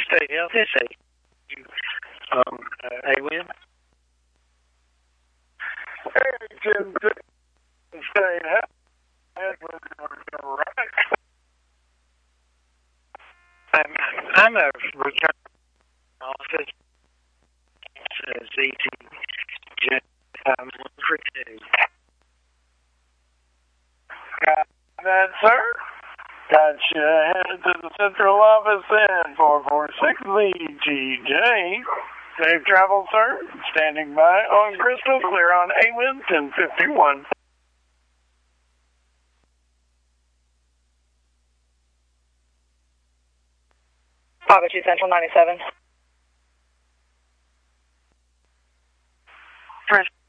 stay healthy, stay A-Win. Hey, Jim, stay healthy. I'm a return office. ZT. I'm 142. That, sir. Got you headed to the central office then, 446 VGJ. Safe travel, sir. Standing by on Crystal Clear on A-Win 1051. Bravo 2 Central 97. Fresh